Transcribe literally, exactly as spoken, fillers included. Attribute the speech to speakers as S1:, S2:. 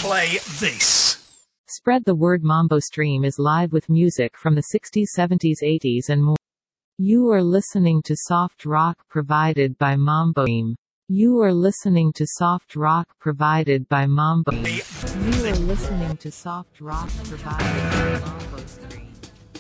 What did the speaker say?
S1: play this.
S2: Spread the word. Mambo Stream is live with music from the sixties, seventies, eighties and more. You are listening to soft rock provided by Mambo Stream. You are listening to soft rock provided by Mambo Stream. You are listening to soft rock provided by Mambo Stream.